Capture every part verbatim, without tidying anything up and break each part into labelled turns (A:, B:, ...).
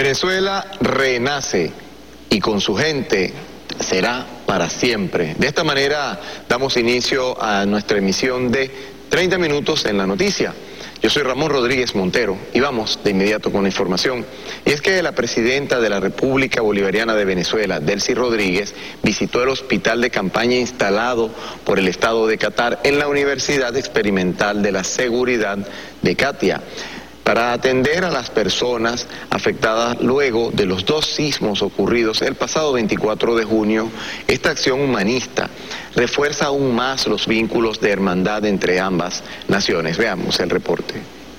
A: Venezuela renace y con su gente será para siempre. De esta manera damos inicio a nuestra emisión de treinta minutos en la noticia. Yo soy Ramón Rodríguez Montero y vamos de inmediato con la información. Y es que la presidenta de la República Bolivariana de Venezuela, Delcy Rodríguez, visitó el hospital de campaña instalado por el Estado de Qatar en la Universidad Experimental de la Seguridad de Katia, para atender a las personas afectadas luego de los dos sismos ocurridos el pasado veinticuatro de junio. Esta acción humanista refuerza aún más los vínculos de hermandad entre ambas naciones. Veamos el reporte.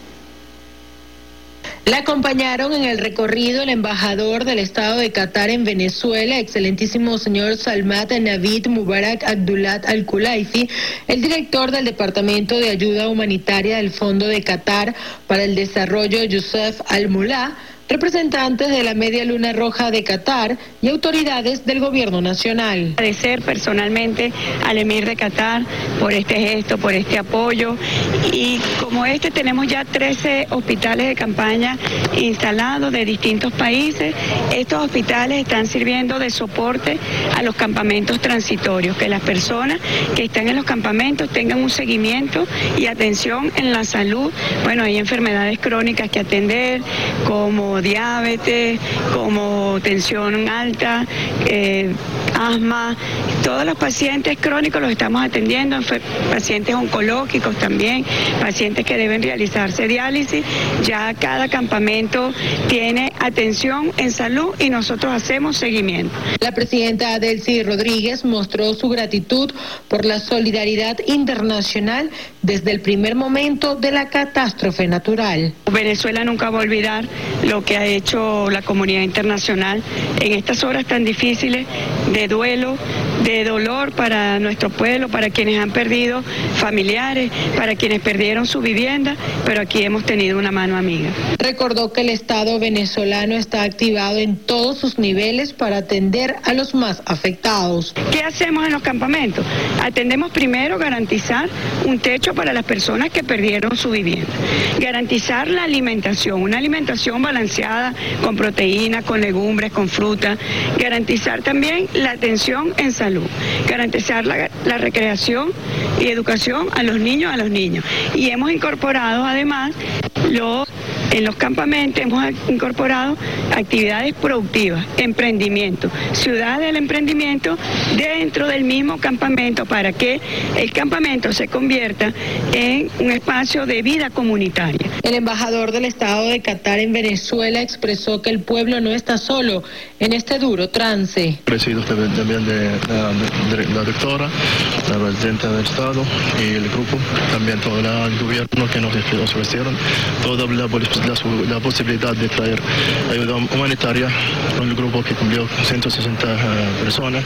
B: La acompañaron en el recorrido el embajador del Estado de Qatar en Venezuela, excelentísimo señor Salmat Navid Mubarak Abdullah Al-Khulaifi, el director del Departamento de Ayuda Humanitaria del Fondo de Qatar para el Desarrollo Youssef Al-Mullah, representantes de la Media Luna Roja de Qatar y autoridades del gobierno nacional.
C: Agradecer personalmente al emir de Qatar por este gesto, por este apoyo, y como este tenemos ya trece hospitales de campaña instalados de distintos países. Estos hospitales están sirviendo de soporte a los campamentos transitorios, que las personas que están en los campamentos tengan un seguimiento y atención en la salud. Bueno, hay enfermedades crónicas que atender, como diabetes, como tensión alta, eh, asma. Todos los pacientes crónicos los estamos atendiendo, pacientes oncológicos también, pacientes que deben realizarse diálisis. Ya cada campamento tiene atención en salud y nosotros hacemos seguimiento.
B: La presidenta Delcy Rodríguez mostró su gratitud por la solidaridad internacional desde el primer momento de la catástrofe natural.
C: Venezuela nunca va a olvidar lo que ha hecho la comunidad internacional en estas horas tan difíciles de duelo, de dolor para nuestro pueblo, para quienes han perdido familiares, para quienes perdieron su vivienda, pero aquí hemos tenido una mano amiga.
B: Recordó que el Estado venezolano está activado en todos sus niveles para atender a los más afectados.
C: ¿Qué hacemos en los campamentos? Atendemos primero garantizar un techo para las personas que perdieron su vivienda, garantizar la alimentación, una alimentación balanceada con proteína, con legumbres, con fruta, garantizar también la atención en salud, garantizar la, la recreación y educación a los niños, a los niños. Y hemos incorporado además los En los campamentos hemos incorporado actividades productivas, emprendimiento, ciudad del emprendimiento dentro del mismo campamento, para que el campamento se convierta en un espacio de vida comunitaria.
B: El embajador del Estado de Qatar en Venezuela expresó que el pueblo no está solo en este duro trance.
D: Presido también de la, de la doctora, la presidenta del Estado y el grupo, también todo el gobierno que nos ofrecieron toda la, la, la posibilidad de traer ayuda humanitaria con el grupo que cumplió ciento sesenta uh, personas,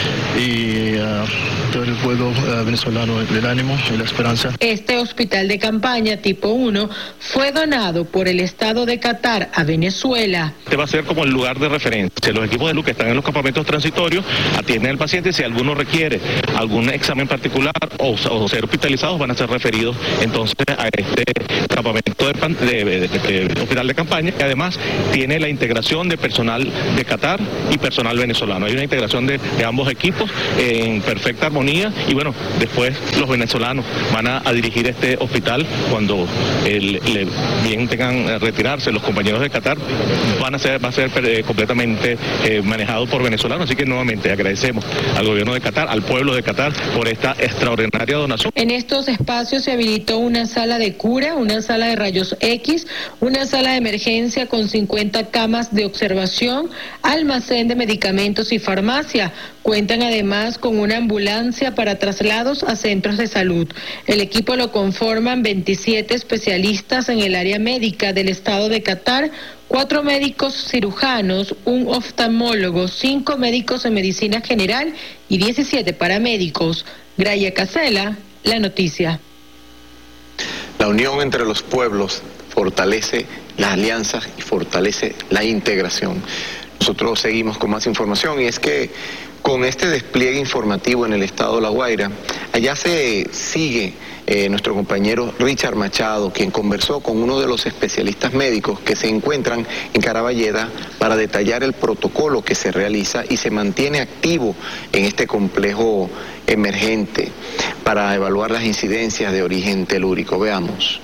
D: y uh, todo el pueblo uh, venezolano, el ánimo y la esperanza.
B: Este hospital de campaña tipo uno fue donado por el Estado de Qatar a Venezuela.
E: Este va a ser como el lugar de referencia. Los equipos de salud que están en los campamentos transitorios atienden al paciente. Si alguno requiere algún examen particular o, o ser hospitalizados, van a ser referidos entonces a este campamento de, de, de, de, de hospital de campaña, que además tiene la integración de personal de Qatar y personal venezolano. Hay una integración de, de ambos equipos en perfecta armonía, y bueno, después los venezolanos van a, a dirigir este hospital cuando el, le, bien tengan eh, retirarse los compañeros de Qatar. Van a ser, va a ser eh, completamente eh, manejado por venezolanos, así que nuevamente agradecemos al gobierno de Qatar, al pueblo de Qatar, por esta extraordinaria donación.
B: En estos espacios se habilitó una sala de cura, una sala de rayos X, una sala de emergencia con cincuenta camas de observación, almacén de medicamentos y farmacia. Cuentan además con una ambulancia para traslados a centros de salud. El equipo lo conforman veintisiete especialistas en el área médica del Estado de Qatar, cuatro médicos cirujanos, un oftalmólogo, cinco médicos en medicina general y diecisiete paramédicos. Graya Casela, La Noticia.
A: La unión entre los pueblos fortalece las alianzas y fortalece la integración. Nosotros seguimos con más información, y es que con este despliegue informativo en el estado de La Guaira. Allá se sigue eh, nuestro compañero Richard Machado, quien conversó con uno de los especialistas médicos que se encuentran en Caraballeda para detallar el protocolo que se realiza y se mantiene activo en este complejo emergente para evaluar las incidencias de origen telúrico. Veamos.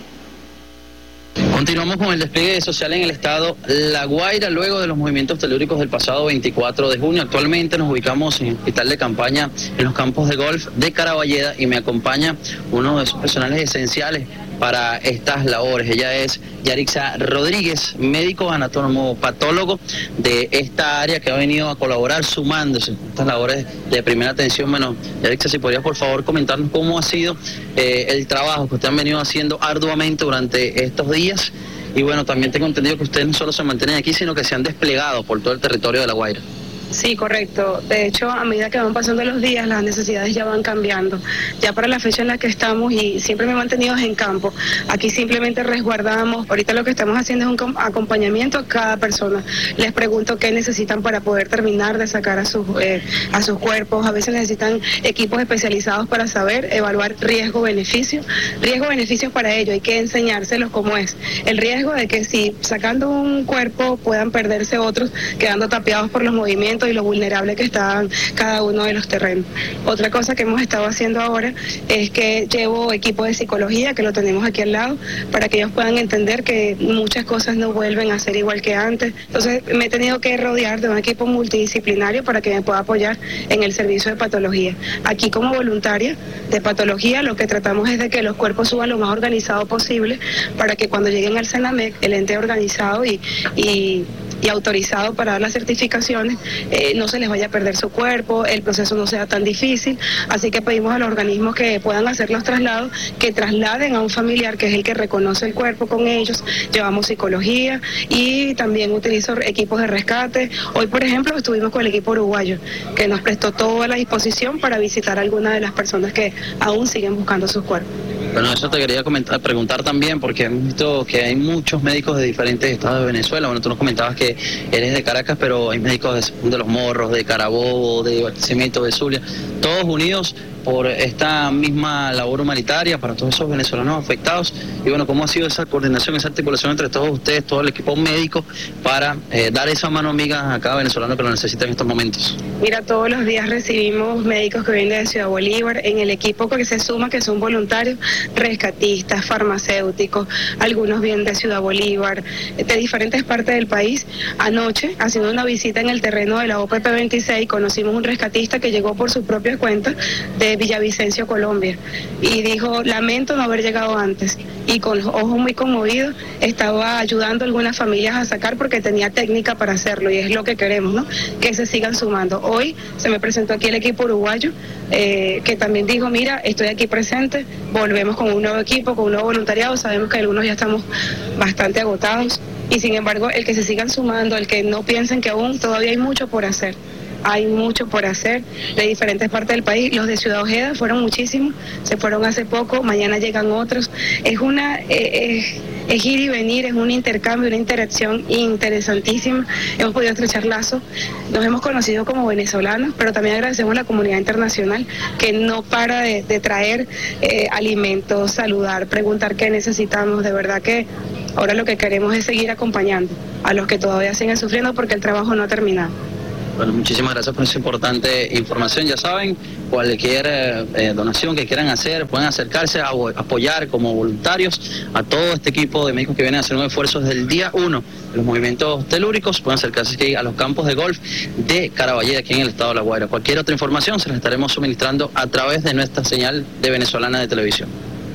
F: Continuamos con el despliegue social en el estado La Guaira luego de los movimientos telúricos del pasado veinticuatro de junio. Actualmente nos ubicamos en el hospital de campaña en los campos de golf de Caraballeda y me acompaña uno de sus personales esenciales para estas labores. Ella es Yarixa Rodríguez, médico anatólogo patólogo de esta área que ha venido a colaborar sumándose a estas labores de primera atención. Bueno, Yarixa, si podrías por favor comentarnos cómo ha sido eh, el trabajo que ustedes han venido haciendo arduamente durante estos días. Y bueno, también tengo entendido que ustedes no solo se mantienen aquí, sino que se han desplegado por todo el territorio de La Guaira.
G: Sí, correcto. De hecho, a medida que van pasando los días, las necesidades ya van cambiando. Ya para la fecha en la que estamos, y siempre me he mantenido en campo, aquí simplemente resguardamos. Ahorita lo que estamos haciendo es un acompañamiento a cada persona. Les pregunto qué necesitan para poder terminar de sacar a sus, eh, a sus cuerpos. A veces necesitan equipos especializados para saber evaluar riesgo-beneficio. Riesgo-beneficios para ello, hay que enseñárselos cómo es. El riesgo de que si sacando un cuerpo puedan perderse otros, quedando tapiados por los movimientos y lo vulnerable que están cada uno de los terrenos. Otra cosa que hemos estado haciendo ahora es que llevo equipo de psicología, que lo tenemos aquí al lado, para que ellos puedan entender que muchas cosas no vuelven a ser igual que antes. Entonces me he tenido que rodear de un equipo multidisciplinario para que me pueda apoyar en el servicio de patología. Aquí como voluntaria de patología lo que tratamos es de que los cuerpos suban lo más organizado posible para que cuando lleguen al CENAMEC, el ente organizado y, y y autorizado para dar las certificaciones, eh, no se les vaya a perder su cuerpo, el proceso no sea tan difícil, así que pedimos a los organismos que puedan hacer los traslados, que trasladen a un familiar que es el que reconoce el cuerpo con ellos. Llevamos psicología y también utilizo equipos de rescate. Hoy, por ejemplo, estuvimos con el equipo uruguayo, que nos prestó toda la disposición para visitar a algunas de las personas que aún siguen buscando sus cuerpos.
F: Bueno, eso te quería comentar, preguntar también, porque hemos visto que hay muchos médicos de diferentes estados de Venezuela. Bueno, tú nos comentabas que eres de Caracas, pero hay médicos de, de Los Morros, de Carabobo, de Barquisimeto, de Zulia, todos unidos por esta misma labor humanitaria para todos esos venezolanos afectados. Y bueno, ¿cómo ha sido esa coordinación, esa articulación entre todos ustedes, todo el equipo médico, para eh, dar esa mano amiga a cada venezolano que lo necesita en estos momentos?
G: Mira, todos los días recibimos médicos que vienen de Ciudad Bolívar, en el equipo que se suma, que son voluntarios, rescatistas, farmacéuticos, algunos vienen de Ciudad Bolívar, de diferentes partes del país. Anoche, haciendo una visita en el terreno de la O P P veintiséis, conocimos un rescatista que llegó por su propia cuenta de Villavicencio, Colombia, y dijo: lamento no haber llegado antes, y con los ojos muy conmovidos estaba ayudando a algunas familias a sacar porque tenía técnica para hacerlo, y es lo que queremos, ¿no? Que se sigan sumando. Hoy se me presentó aquí el equipo uruguayo, eh, que también dijo: mira, estoy aquí presente, volvemos con un nuevo equipo, con un nuevo voluntariado. Sabemos que algunos ya estamos bastante agotados, y sin embargo el que se sigan sumando, el que no piensen que aún todavía hay mucho por hacer. Hay mucho por hacer de diferentes partes del país. Los de Ciudad Ojeda fueron muchísimos, se fueron hace poco, mañana llegan otros. Es una eh, es, es ir y venir, es un intercambio, una interacción interesantísima. Hemos podido estrechar lazos, nos hemos conocido como venezolanos, pero también agradecemos a la comunidad internacional que no para de, de traer eh, alimentos, saludar, preguntar qué necesitamos. De verdad que ahora lo que queremos es seguir acompañando a los que todavía siguen sufriendo, porque el trabajo no ha terminado.
F: Bueno, muchísimas gracias por esa importante información. Ya saben, cualquier eh, donación que quieran hacer, pueden acercarse a apoyar como voluntarios a todo este equipo de médicos que vienen a hacer un esfuerzo desde el día uno de los movimientos telúricos. Pueden acercarse aquí a los campos de golf de Caraballeda, aquí en el estado de La Guaira. Cualquier otra información se la estaremos suministrando a través de nuestra señal de venezolana de televisión.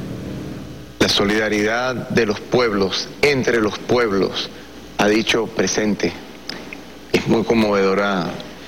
A: La solidaridad de los pueblos, entre los pueblos, ha dicho presente. Es muy conmovedora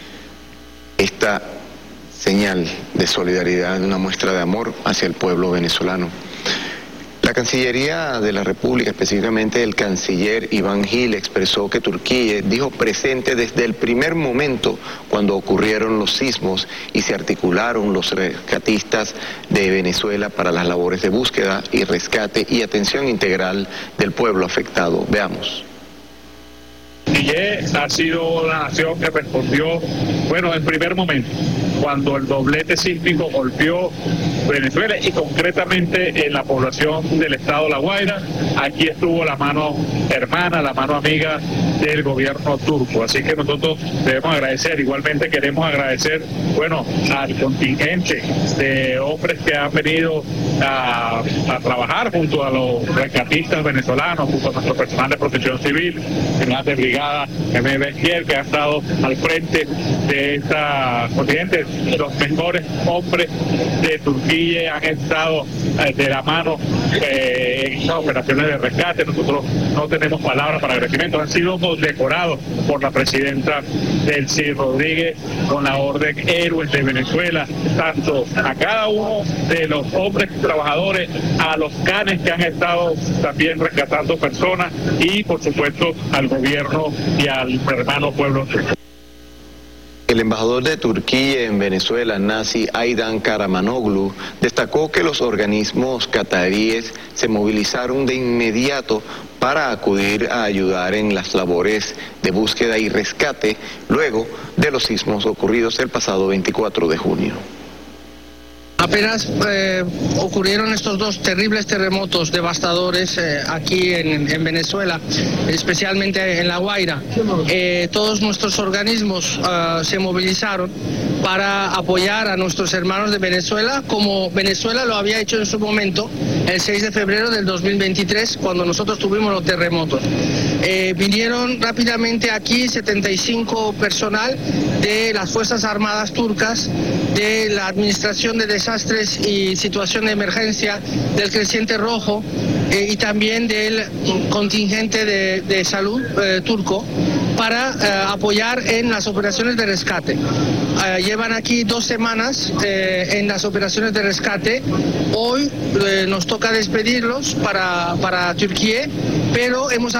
A: esta señal de solidaridad, una muestra de amor hacia el pueblo venezolano. La Cancillería de la República, específicamente el canciller Iván Gil, expresó que Turquía dijo presente desde el primer momento cuando ocurrieron los sismos y se articularon los rescatistas de Venezuela para las labores de búsqueda y rescate y atención integral del pueblo afectado. Veamos.
H: Turquía ha sido la nación que respondió, bueno, en primer momento, cuando el doblete sísmico golpeó Venezuela y concretamente en la población del estado La Guaira. Aquí estuvo la mano hermana, la mano amiga del gobierno turco. Así que nosotros debemos agradecer, igualmente queremos agradecer, bueno, al contingente de hombres que han venido a, a trabajar junto a los rescatistas venezolanos, junto a nuestro personal de protección civil, general de brigada M. Benquier, que ha estado al frente de esta contingente. Los mejores hombres de Turquía han estado eh, de la mano eh, en estas operaciones de rescate. Nosotros no tenemos palabras para agradecimiento. Han sido condecorados por la presidenta Delcy Rodríguez con la orden Héroes de Venezuela, tanto a cada uno de los hombres trabajadores, a los canes que han estado también rescatando personas y por supuesto al gobierno y al hermano pueblo turco.
A: El embajador de Turquía en Venezuela, Naci Aydan Karamanoglu, destacó que los organismos cataríes se movilizaron de inmediato para acudir a ayudar en las labores de búsqueda y rescate luego de los sismos ocurridos el pasado veinticuatro de junio.
I: Apenas eh, ocurrieron estos dos terribles terremotos devastadores eh, aquí en, en Venezuela, especialmente en La Guaira. Eh, todos nuestros organismos uh, se movilizaron para apoyar a nuestros hermanos de Venezuela, como Venezuela lo había hecho en su momento, el seis de febrero del dos mil veintitrés, cuando nosotros tuvimos los terremotos. Eh, vinieron rápidamente aquí setenta y cinco personal de las Fuerzas Armadas turcas, de la Administración de Desastres y Situación de Emergencia, del Creciente Rojo eh, y también del contingente de, de salud eh, turco para eh, apoyar en las operaciones de rescate. Eh, llevan aquí dos semanas eh, en las operaciones de rescate. Hoy eh, nos toca despedirlos para, para Turquía, pero hemos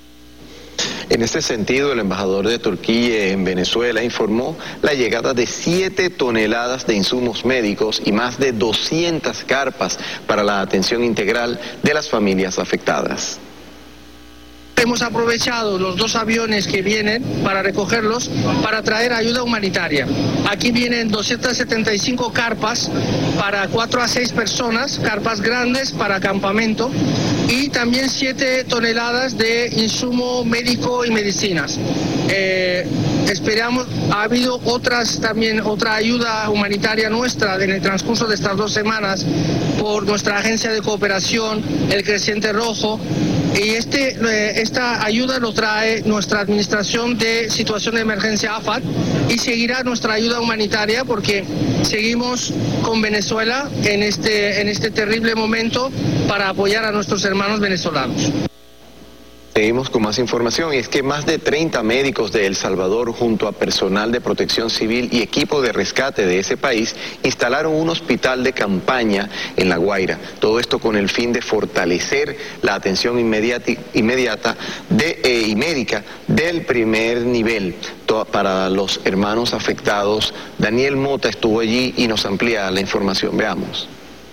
A: En este sentido, el embajador de Turquía en Venezuela informó la llegada de siete toneladas de insumos médicos y más de doscientas carpas para la atención integral de las familias afectadas.
I: Hemos aprovechado los dos aviones que vienen para recogerlos, para traer ayuda humanitaria. Aquí vienen doscientas setenta y cinco carpas para cuatro a seis personas, carpas grandes para campamento, y también siete toneladas de insumo médico y medicinas. Eh, esperamos, ha habido otras también, otra ayuda humanitaria nuestra en el transcurso de estas dos semanas por nuestra agencia de cooperación, el Creciente Rojo. Y este, eh, esta ayuda lo trae nuestra Administración de Situación de Emergencia A F A D y seguirá nuestra ayuda humanitaria porque seguimos con Venezuela en este, en este terrible momento para apoyar a nuestros hermanos venezolanos.
A: Seguimos con más información y es que más de treinta médicos de El Salvador junto a personal de protección civil y equipo de rescate de ese país instalaron un hospital de campaña en La Guaira. Todo esto con el fin de fortalecer la atención inmediata, inmediata de, eh, y médica del primer nivel para los hermanos afectados. Daniel Mota estuvo allí y nos amplía la información. Veamos.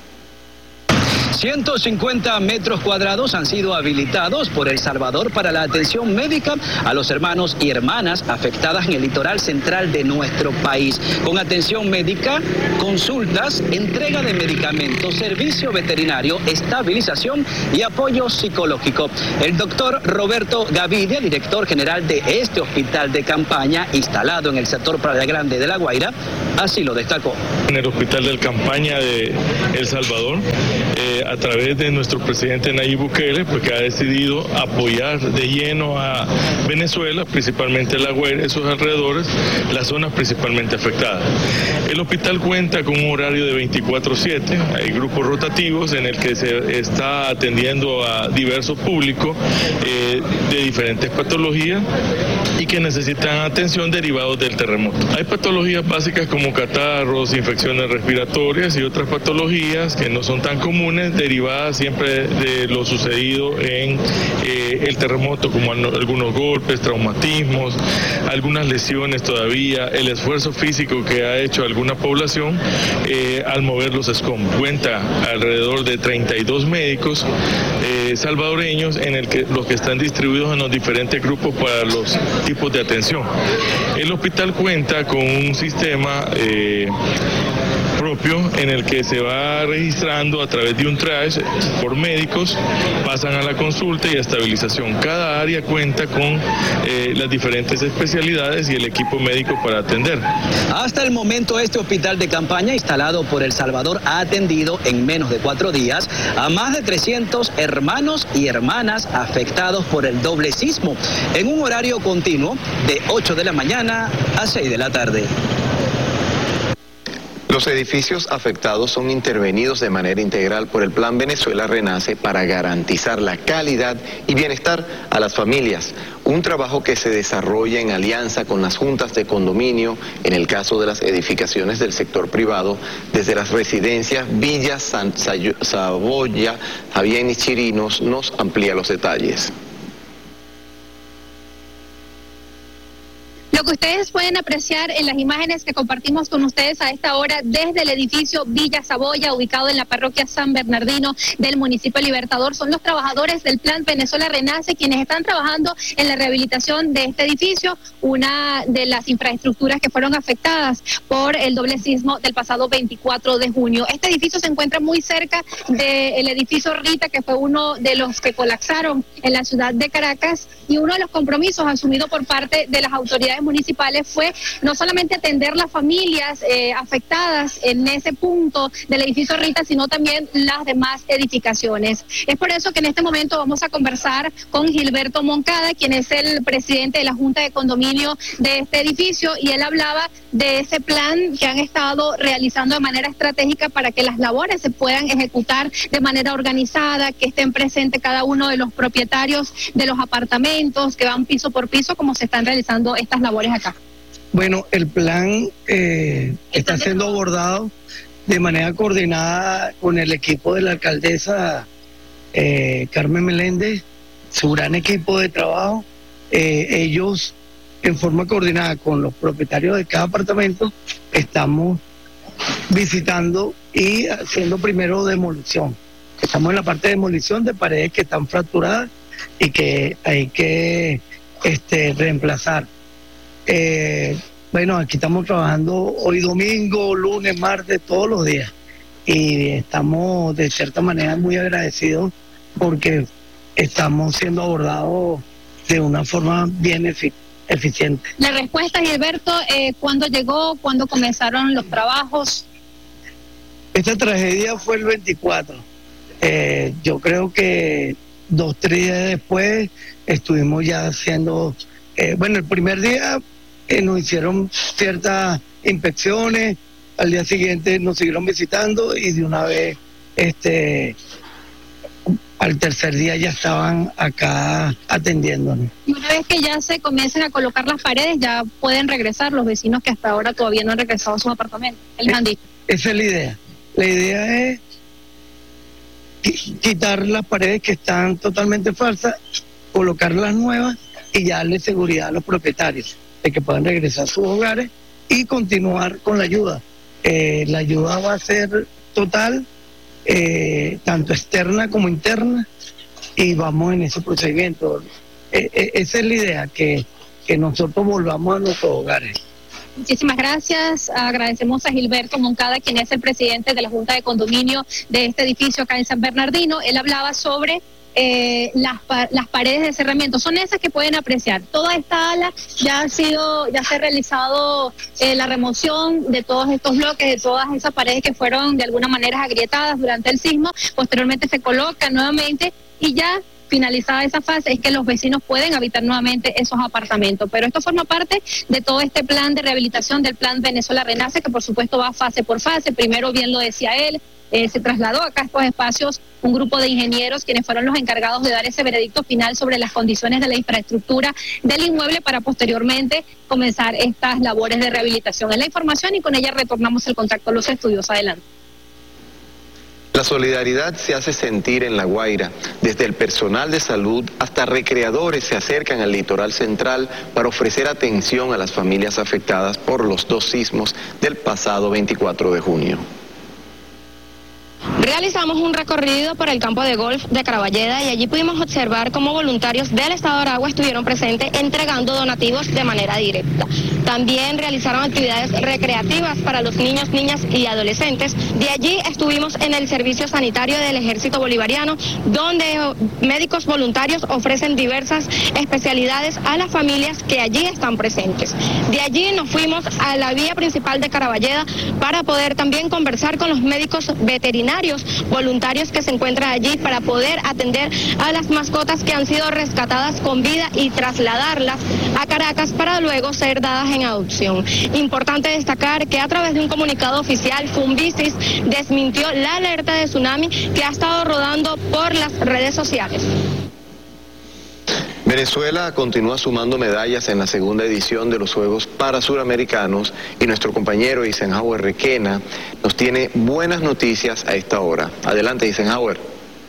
J: ciento cincuenta metros cuadrados han sido habilitados por El Salvador para la atención médica a los hermanos y hermanas afectadas en el litoral central de nuestro país, con atención médica, consultas, entrega de medicamentos, servicio veterinario, estabilización y apoyo psicológico. El doctor Roberto Gavidia, director general de este hospital de campaña instalado en el sector Playa Grande de La Guaira, así lo destacó.
K: En el hospital de campaña de El Salvador, eh, a través de nuestro presidente Nayib Bukele, pues que ha decidido apoyar de lleno a Venezuela, principalmente La Guaira y sus alrededores, las zonas principalmente afectadas. El hospital cuenta con un horario de veinticuatro siete, hay grupos rotativos en el que se está atendiendo a diversos públicos eh, de diferentes patologías y que necesitan atención derivados del terremoto. Hay patologías básicas como catarros, infecciones respiratorias y otras patologías que no son tan comunes derivadas siempre de lo sucedido en eh, el terremoto, como algunos golpes, traumatismos, algunas lesiones todavía, el esfuerzo físico que ha hecho alguna población eh, al mover los escombros. Cuenta alrededor de treinta y dos médicos eh, salvadoreños en el que los que están distribuidos en los diferentes grupos para los tipos de atención. El hospital cuenta con un sistema eh, propio en el que se va registrando a través de un triage por médicos, pasan a la consulta y a estabilización. Cada área cuenta con eh, las diferentes especialidades y el equipo médico para atender.
J: Hasta el momento, este hospital de campaña instalado por El Salvador ha atendido en menos de cuatro días a más de trescientos hermanos y hermanas afectados por el doble sismo en un horario continuo de ocho de la mañana a seis de la tarde.
A: Los edificios afectados son intervenidos de manera integral por el Plan Venezuela Renace para garantizar la calidad y bienestar a las familias. Un trabajo que se desarrolla en alianza con las juntas de condominio, en el caso de las edificaciones del sector privado, desde las residencias Villa San Saboya, Javier Chirinos nos amplía los detalles.
L: Lo que ustedes pueden apreciar en las imágenes que compartimos con ustedes a esta hora desde el edificio Villa Saboya, ubicado en la parroquia San Bernardino del municipio Libertador, son los trabajadores del Plan Venezuela Renace quienes están trabajando en la rehabilitación de este edificio, una de las infraestructuras que fueron afectadas por el doble sismo del pasado veinticuatro de junio. Este edificio se encuentra muy cerca del edificio Rita, que fue uno de los que colapsaron en la ciudad de Caracas, y uno de los compromisos asumidos por parte de las autoridades municipales fue no solamente atender las familias eh, afectadas en ese punto del edificio Rita, sino también las demás edificaciones. Es por eso que en este momento vamos a conversar con Gilberto Moncada, quien es el presidente de la Junta de Condominio de este edificio, y él hablaba de ese plan que han estado realizando de manera estratégica para que las labores se puedan ejecutar de manera organizada, que estén presentes cada uno de los propietarios de los apartamentos, que van piso por piso, como se están realizando estas labores acá.
I: Bueno, el plan eh, está siendo abordado de manera coordinada con el equipo de la alcaldesa eh, Carmen Meléndez, su gran equipo de trabajo. Eh, ellos, en forma coordinada con los propietarios de cada apartamento, estamos visitando y haciendo primero demolición. Estamos en la parte de demolición de paredes que están fracturadas y que hay que este, reemplazar. Eh, bueno, aquí estamos trabajando hoy domingo, lunes, martes, todos los días, y estamos de cierta manera muy agradecidos porque estamos siendo abordados de una forma bien efic eficiente.
L: La respuesta, Gilberto, eh, ¿cuándo llegó? ¿Cuándo comenzaron los trabajos?
I: Esta tragedia fue el veinticuatro. Eh, yo creo que dos, tres días después estuvimos ya haciendo, eh, bueno, el primer día eh, nos hicieron ciertas inspecciones, al día siguiente nos siguieron visitando y de una vez, este, al tercer día ya estaban acá atendiéndonos.
L: Y una vez que ya se comiencen a colocar las paredes, ya pueden regresar los vecinos que hasta ahora todavía no han regresado a sus apartamentos. ¿Qué les han dicho?
I: Esa es la idea. La idea es quitar las paredes que están totalmente falsas, colocar las nuevas y ya darle seguridad a los propietarios de que puedan regresar a sus hogares y continuar con la ayuda. Eh, la ayuda va a ser total, eh, tanto externa como interna, y vamos en ese procedimiento. Eh, eh, esa es la idea, que, que nosotros volvamos a nuestros hogares.
L: Muchísimas gracias. Agradecemos a Gilberto Moncada, quien es el presidente de la Junta de Condominio de este edificio acá en San Bernardino. Él hablaba sobre eh, las, las paredes de cerramiento. Son esas que pueden apreciar. Toda esta ala ya ha sido, ya se ha realizado eh, la remoción de todos estos bloques, de todas esas paredes que fueron de alguna manera agrietadas durante el sismo. Posteriormente se colocan nuevamente y ya finalizada esa fase es que los vecinos pueden habitar nuevamente esos apartamentos. Pero esto forma parte de todo este plan de rehabilitación del Plan Venezuela Renace, que por supuesto va fase por fase. Primero, bien lo decía él, eh, se trasladó acá a estos espacios un grupo de ingenieros quienes fueron los encargados de dar ese veredicto final sobre las condiciones de la infraestructura del inmueble para posteriormente comenzar estas labores de rehabilitación. Es la información y con ella retornamos el contacto a los estudios. Adelante.
A: La solidaridad se hace sentir en La Guaira. Desde el personal de salud hasta recreadores se acercan al litoral central para ofrecer atención a las familias afectadas por los dos sismos del pasado veinticuatro de junio.
M: Realizamos un recorrido por el campo de golf de Caraballeda y allí pudimos observar cómo voluntarios del Estado de Aragua estuvieron presentes entregando donativos de manera directa. También realizaron actividades recreativas para los niños, niñas y adolescentes. De allí estuvimos en el servicio sanitario del Ejército Bolivariano, donde médicos voluntarios ofrecen diversas especialidades a las familias que allí están presentes. De allí nos fuimos a la vía principal de Caraballeda para poder también conversar con los médicos veterinarios voluntarios que se encuentran allí para poder atender a las mascotas que han sido rescatadas con vida y trasladarlas a Caracas para luego ser dadas en adopción. Importante destacar que a través de un comunicado oficial, Funvisis desmintió la alerta de tsunami que ha estado rodando por las redes sociales.
A: Venezuela continúa sumando medallas en la segunda edición de los Juegos Parasuramericanos y nuestro compañero Eisenhower Requena nos tiene buenas noticias a esta hora. Adelante, Eisenhower.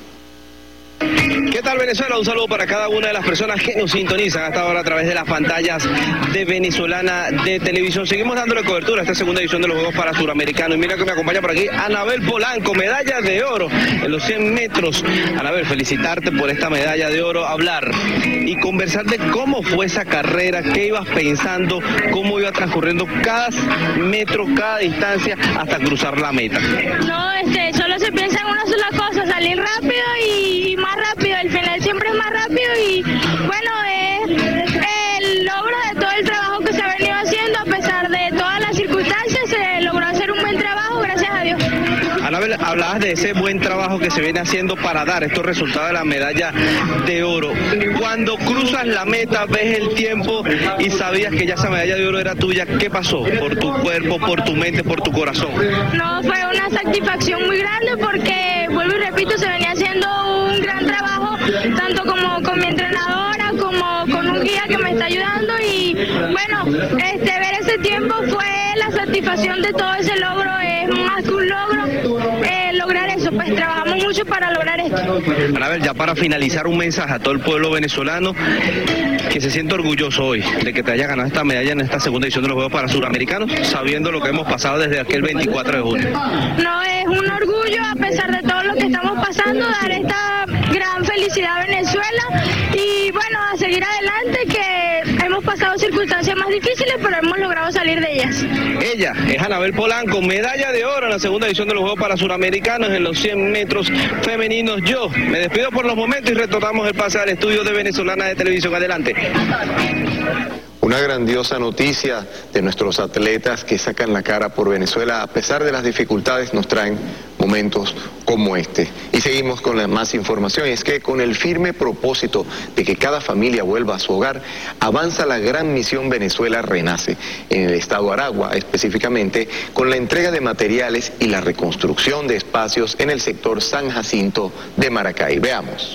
N: ¿Qué tal, Venezuela? Un saludo para cada una de las personas que nos sintonizan hasta ahora a través de las pantallas de Venezolana de Televisión. Seguimos dándole cobertura a esta segunda edición de los Juegos Parasuramericanos. Y mira que me acompaña por aquí Anabel Polanco, medalla de oro en los cien metros. Anabel, felicitarte por esta medalla de oro, hablar y conversar de cómo fue esa carrera, qué ibas pensando, cómo iba transcurriendo cada metro, cada distancia hasta cruzar la meta.
O: No, este, solo se piensa en una sola cosa, salir rápido y más rápido. El final siempre es más rápido y bueno, es el logro de todo el trabajo que se ha venido haciendo. A pesar de todas las circunstancias, se logró hacer un buen trabajo, gracias a Dios.
N: Anabel, hablabas de ese buen trabajo que se viene haciendo para dar estos resultados de la medalla de oro. Cuando cruzas la meta, ves el tiempo y sabías que ya esa medalla de oro era tuya, ¿qué pasó por tu cuerpo, por tu mente, por tu corazón?
O: No, fue una satisfacción muy grande porque, vuelvo y repito, se venía haciendo un gran trabajo, tanto como con mi entrenadora, como con un guía que me está ayudando y bueno, este, ver ese tiempo fue la satisfacción de todo ese logro, es más que un logro, eh, lograr eso, pues trabajamos mucho para lograr esto.
N: Anabel, ya para finalizar, un mensaje a todo el pueblo venezolano que se siente orgulloso hoy de que te haya ganado esta medalla en esta segunda edición de los Juegos Parasuramericanos, sabiendo lo que hemos pasado desde aquel veinticuatro de junio.
O: No, es un orgullo a pesar de todo lo que estamos pasando, dar esta gran felicidad a Venezuela y bueno, a seguir adelante, que hemos pasado circunstancias más difíciles, pero hemos logrado salir de ellas.
N: Ella es Anabel Polanco, medalla de oro en la segunda edición de los Juegos Parasuramericanos en los cien metros femeninos. Yo me despido por los momentos y retornamos el pase al estudio de Venezolana de Televisión. Adelante.
A: Una grandiosa noticia de nuestros atletas que sacan la cara por Venezuela. A pesar de las dificultades, nos traen momentos como este. Y seguimos con la más información. Y es que con el firme propósito de que cada familia vuelva a su hogar, avanza la gran misión Venezuela Renace en el estado Aragua, específicamente con la entrega de materiales y la reconstrucción de espacios en el sector San Jacinto de Maracay. Veamos.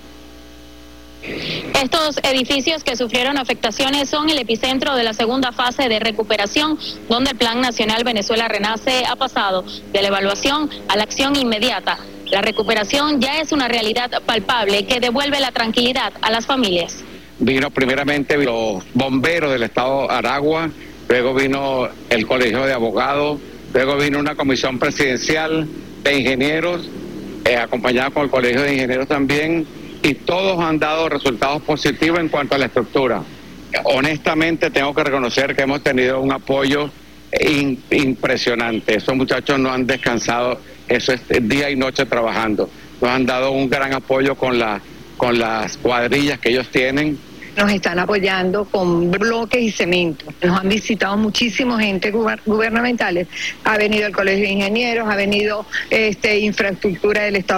P: Estos edificios que sufrieron afectaciones son el epicentro de la segunda fase de recuperación, donde el Plan Nacional Venezuela Renace ha pasado de la evaluación a la acción inmediata. La recuperación ya es una realidad palpable que devuelve la tranquilidad a las familias.
Q: Vino primeramente los bomberos del estado Aragua, luego vino el Colegio de Abogados, luego vino una comisión presidencial de ingenieros, eh, acompañada con el Colegio de Ingenieros también, y todos han dado resultados positivos en cuanto a la estructura. Honestamente tengo que reconocer que hemos tenido un apoyo in, impresionante. Esos muchachos no han descansado, eso es día y noche trabajando. Nos han dado un gran apoyo con, la, con las cuadrillas que ellos tienen.
R: Nos están apoyando con bloques y cemento. Nos han visitado muchísima gente gubernamentales. Ha venido el Colegio de Ingenieros, ha venido este, infraestructura del Estado